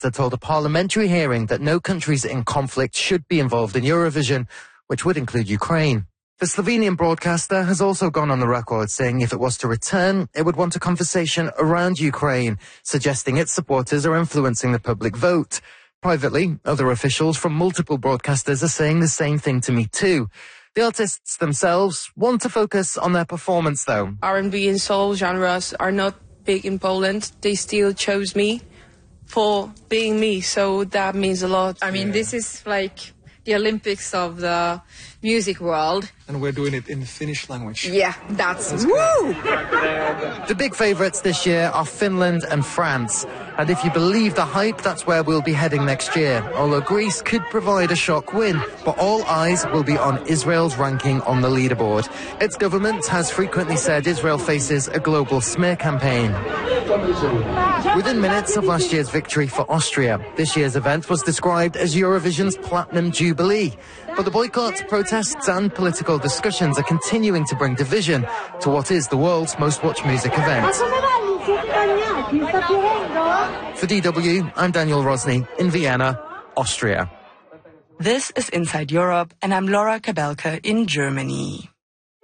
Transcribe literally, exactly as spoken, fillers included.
had told a parliamentary hearing that no countries in conflict should be involved in Eurovision, which would include Ukraine. The Slovenian broadcaster has also gone on the record saying if it was to return, it would want a conversation around Ukraine, suggesting its supporters are influencing the public vote. Privately, other officials from multiple broadcasters are saying the same thing to me too. The artists themselves want to focus on their performance though. R and B and soul genres are not big in Poland. They still chose me for being me, so that means a lot. I mean, yeah. This is like the Olympics of the music world. And we're doing it in the Finnish language. Yeah, that's, that's woo! The big favourites this year are Finland and France. And if you believe the hype, that's where we'll be heading next year. Although Greece could provide a shock win, but all eyes will be on Israel's ranking on the leaderboard. Its government has frequently said Israel faces a global smear campaign. Within minutes of last year's victory for Austria, this year's event was described as Eurovision's Platinum Jubilee. But the boycotts, protests and political discussions are continuing to bring division to what is the world's most watched music event. For D W, I'm Daniel Rosny in Vienna, Austria. This is Inside Europe, and I'm Laura Kabelka in Germany.